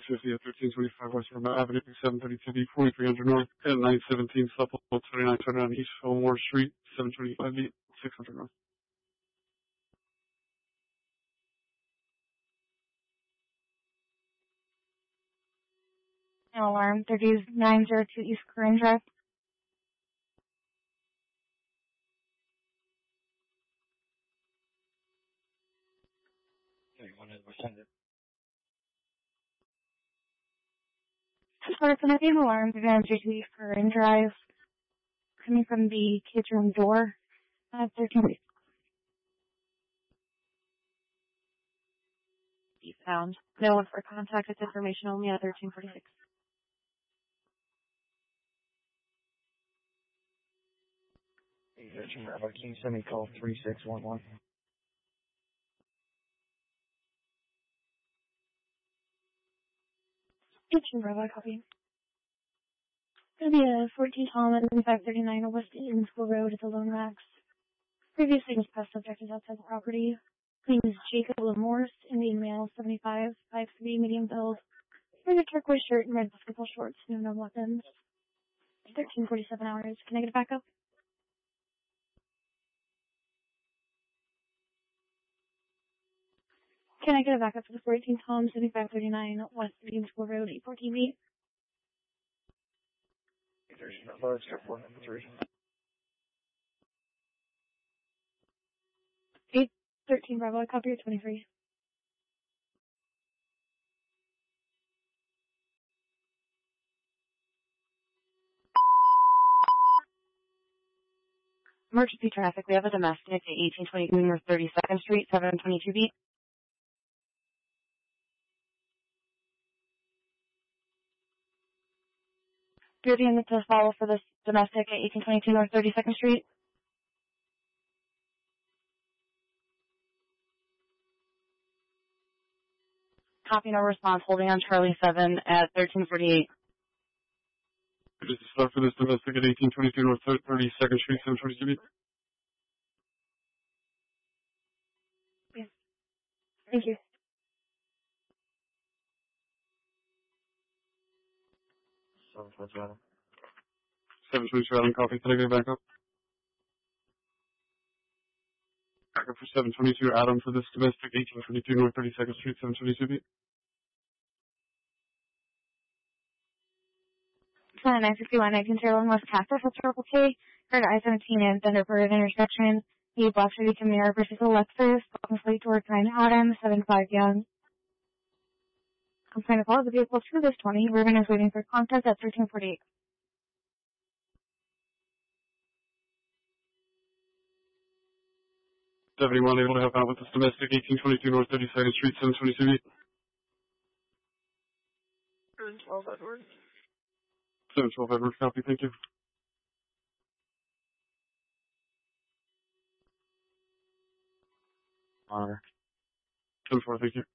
50 at 1325 West Vermont Avenue, 732B, 4300 North, and 917 Supplemental 29 turnaround East Fillmore Street, 725B, 600 North. Alarm 3902 East Corinne Drive. Sorry, can I be an alarm 3902 East Corinne Drive? Coming from the kids' room door at 13. Be found. No one for contact with information only at 1346. Bravo, can you send me call 3611? Bravo, copy. Gonna be a 14 Tom and 539 West Eden School Road at the Lone Max. Previously was past subject is outside the property. Name is Jacob Lamorse, Indian male, 75, 5'3", medium build. Wearing a turquoise shirt and red basketball shorts, no weapons. 1347 hours. Can I get a backup? Can I get a backup for the 14 Tom 7539 West Eden School Road, 814B? 813 Bravo, I copy your 23. Emergency traffic. We have a domestic at 1822 North 32nd Street, 722B. You're the unit to follow for this domestic at 1822 North 32nd Street. Copy, no response. Holding on Charlie 7 at 1348. Just to start for this domestic at 1822 North 32nd Street, 722B. Yes. Thank you. 722 Adam, copy. Can I get a backup? Backup for 722 Adam for this domestic 1822 North 32nd Street, 722B. 961 Sterling West Castle for Circle K. Heard I-17 and Thunderbird intersection. The Black City Camaro versus a Lexus. Welcome fleet towards 9 Adam, 75 Young. I'm trying to follow the vehicle through this 20. Ruben is waiting for contact at 1348. Everyone able to help out with this domestic 1822 North 32nd Street, 722B. 712 Edwards. 712 Edwards, copy, thank you. Honor. 10-4, thank you.